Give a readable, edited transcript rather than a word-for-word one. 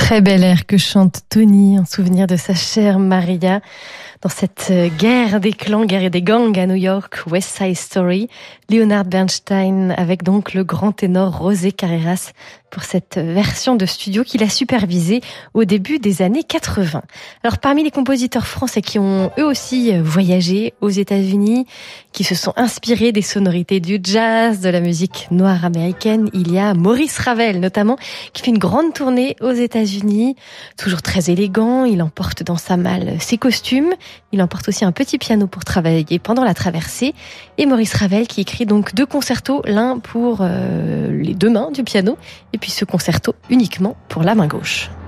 Très bel air que chante Tony en souvenir de sa chère Maria dans cette guerre des clans, guerre des gangs à New York, West Side Story. Leonard Bernstein avec donc le grand ténor José Carreras pour cette version de studio qu'il a supervisée au début des années 80. Alors parmi les compositeurs français qui ont eux aussi voyagé aux États-Unis, qui se sont inspirés des sonorités du jazz, de la musique noire américaine, il y a Maurice Ravel notamment qui fait une grande tournée aux États-Unis, toujours très élégant, il emporte dans sa malle ses costumes, il emporte aussi un petit piano pour travailler pendant la traversée, et Maurice Ravel qui écrit donc 2 concertos, l'un pour les 2 mains du piano et puis ce concerto uniquement pour la main gauche.